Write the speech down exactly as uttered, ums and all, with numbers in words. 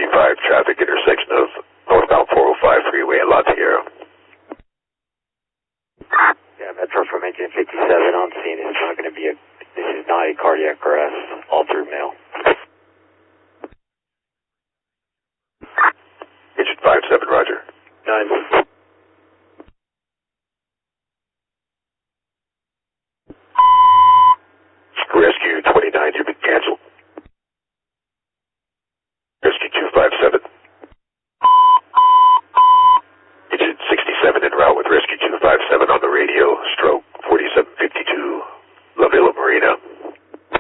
ninety-five traffic intersection of northbound four oh five freeway at La Tierra. Yeah, Metro from engine fifty-seven on